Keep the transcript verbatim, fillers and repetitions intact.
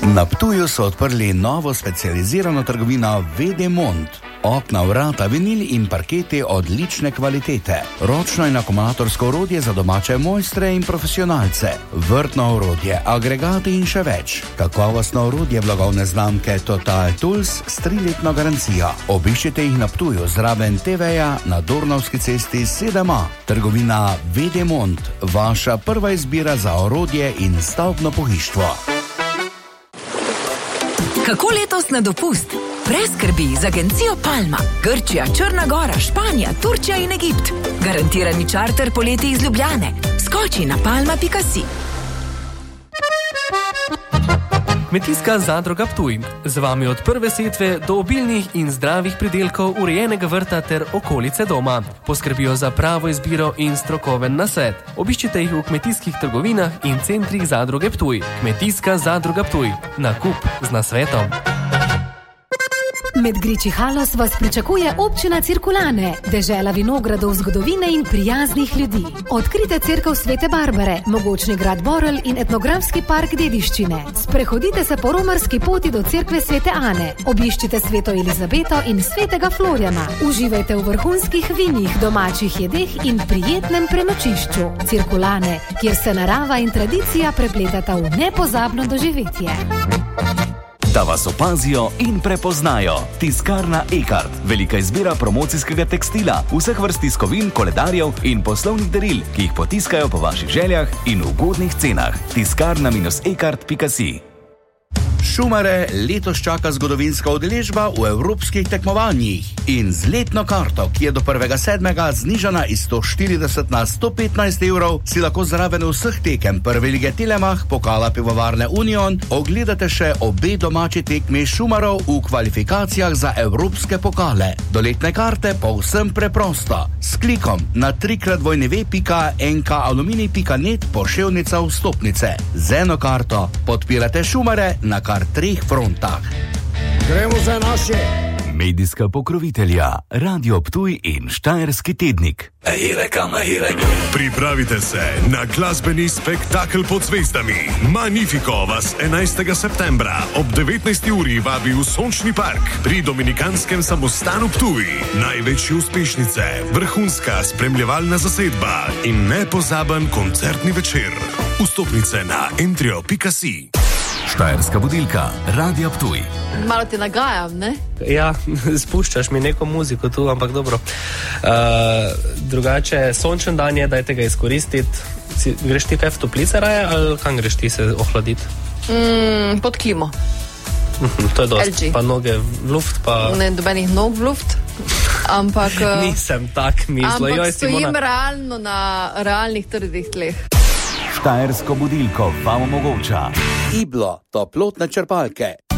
Na Ptuju so odprli novo specializirano trgovino Vedemont. Okna, vrata, vinil in parketi odlične kvalitete. Ročno in akumulatorsko orodje za domače mojstre in profesionalce. Vrtno orodje, agregati in še več. Kakovostno orodje blagovne znamke Total Tools s triletno garancijo. Obiščite jih na Ptuju zraven te veja na Dornavski cesti sedem A. Trgovina Vedemont, vaša prva izbira za orodje in stavbno pohištvo. Kako letos na dopust? Brez skrbi z agencijo Palma. Grčija, Črna Gora, Španija, Turčija in Egipt. Garantirani čarter poleti iz Ljubljane. Skoči na palma pika si. Kmetijska zadruga Ptuj. Z vami od prve setve do obilnih in zdravih pridelkov, urejenega vrta ter okolice doma. Poskrbijo za pravo izbiro in strokoven nasvet. Obiščite jih v kmetijskih trgovinah in centrih zadruge Ptuj. Kmetijska zadruga Ptuj. Nakup z nasvetom. Med Griči Halos vas pričakuje občina Cirkulane, dežela vinogradov, zgodovine in prijaznih ljudi. Odkrite cerkev Svete Barbare, mogočni grad Borel in etnografski park dediščine. Sprehodite se po romarski poti do cerkve Svete Ane. Obiščite Sveto Elizabeto in Svetega Florjana. Uživajte v vrhunskih vinih, domačih jedeh in prijetnem prenočišču. Cirkulane, kjer se narava in tradicija prepletata v nepozabno doživetje. Da vas opazijo in prepoznajo. Tiskarna Ekart. Velika izbira promocijskega tekstila, vseh vrst tiskovin, koledarjev in poslovnih daril, ki jih potiskajo po vaših željah in ugodnih cenah. tiskarna ekart pika si. Šumare letos čaka zgodovinska udeležba v evropskih tekmovanjih in z letno karto, ki je do prvega sedmega znižana iz sto štirideset na sto petnajst evrov, si lahko zraven vseh tekem prve lige Telemach, pokala pivovarne Union, ogledate še obe domači tekmi Šumarov v kvalifikacijah za evropske pokale. Do letne karte povsem preprosto. S klikom na trikrat dvojni pika en ka aluminij pika net poševnica vstopnice. Z eno karto podpirate Šumare na kar treh frontah. Gremo za naše! Medijska pokrovitelja, Radio Ptuj in Štajerski tednik. Pripravite se na glasbeni spektakel pod zvezdami. Magnifico vas enajstega septembra ob devetnajsti uri vabi v Sončni park pri Dominikanskem samostanu Ptuj. Največje uspešnice, vrhunska spremljevalna zasedba in nepozaben koncertni večer. Vstopnice na entrio pika si. Štajerska budilka, Radio Ptuj. Malo te nagajam, ne? Ja, spuščaš mi neko muziko tu, ampak dobro. Uh, drugače, sončen dan je, dajte ga izkoristiti. Si, greš ti kaj v toplice raje, ali kam greš ti se ohladiti? Mm, pod klimo. To je dosti. L G. Pa noge v luft, pa... Ne, dobenih nog v luft. Ampak... Nisem tak mislil. Ampak Joj, stojim Simona. realno na realnih trdih tleh. Štajersko budilko vam omogoča Iblo, toplotne črpalke.